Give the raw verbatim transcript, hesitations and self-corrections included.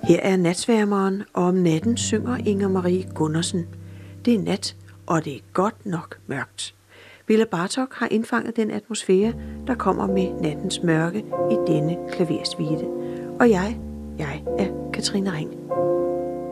Her er Natsværmeren, og om natten synger Inger Marie Gundersen. Det er nat, og det er godt nok mørkt. Bela Bartok har indfanget den atmosfære, der kommer med nattens mørke i denne klaversuite. Og jeg, jeg er Katrine Ring.